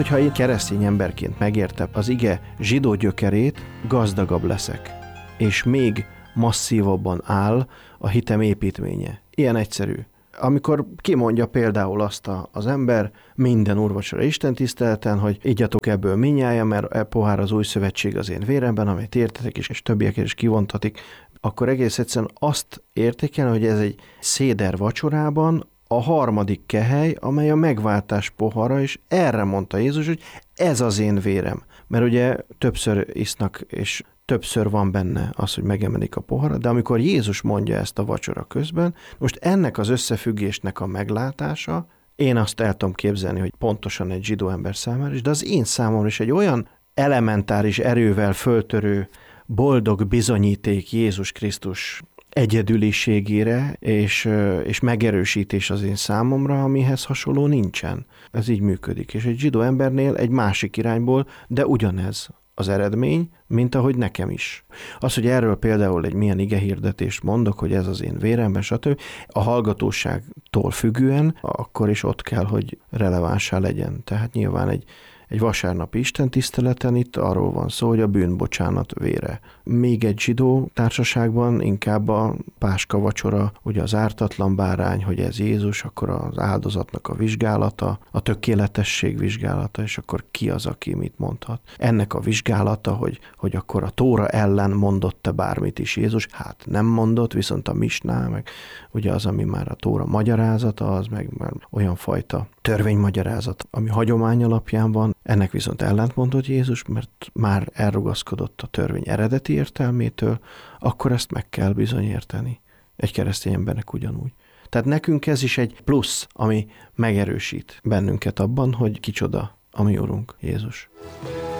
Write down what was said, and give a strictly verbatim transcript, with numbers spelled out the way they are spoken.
hogyha én keresztény emberként megértem az ige zsidó gyökerét, gazdagabb leszek, és még masszívabban áll a hitem építménye. Ilyen egyszerű. Amikor kimondja például azt a, az ember minden úrvacsora istentiszteleten, hogy igyatok ebből minnyájan, mert e pohár az új szövetség az én véremben, amit értetek is, és többiek is kivontatik, akkor egész egyszerűen azt értékel, hogy ez egy széder vacsorában a harmadik kehely, amely a megváltás pohara, és erre mondta Jézus, hogy ez az én vérem. Mert ugye többször isznak, és többször van benne az, hogy megemelik a poharat, de amikor Jézus mondja ezt a vacsora közben, most ennek az összefüggésnek a meglátása, én azt el tudom képzelni, hogy pontosan egy zsidó ember számára is, de az én számomra is egy olyan elementáris erővel föltörő, boldog bizonyíték Jézus Krisztus egyedüliségére, és, és megerősítés az én számomra, amihez hasonló nincsen. Ez így működik. És egy zsidó embernél egy másik irányból, de ugyanez az eredmény, mint ahogy nekem is. Az, hogy erről például egy milyen igehirdetést mondok, hogy ez az én véremben, stb. A hallgatóságtól függően, akkor is ott kell, hogy relevánsá legyen. Tehát nyilván egy Egy vasárnapi istentiszteleten itt arról van szó, hogy a bűnbocsánat vére. Még egy zsidó társaságban inkább a páska vacsora, ugye az ártatlan bárány, hogy ez Jézus, akkor az áldozatnak a vizsgálata, a tökéletesség vizsgálata, és akkor ki az, aki mit mondhat. Ennek a vizsgálata, hogy, hogy akkor a Tóra ellen mondott-e bármit is Jézus, hát nem mondott, viszont a misná, meg ugye az, ami már a Tóra magyarázata, az meg már olyan fajta törvénymagyarázat, ami hagyomány alapján van, ennek viszont ellentmondott Jézus, mert már elrugaszkodott a törvény eredeti értelmétől, akkor ezt meg kell bizony érteni. Egy keresztény embernek ugyanúgy. Tehát nekünk ez is egy plusz, ami megerősít bennünket abban, hogy kicsoda a mi Urunk, Jézus.